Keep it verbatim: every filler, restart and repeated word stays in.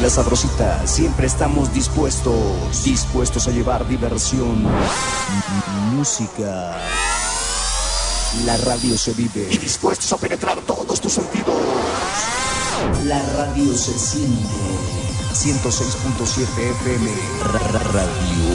La Sabrosita, siempre estamos dispuestos, dispuestos a llevar diversión, música. La radio se vive y dispuestos a penetrar todos tus sentidos. La radio se siente. ciento seis punto siete F M. Radio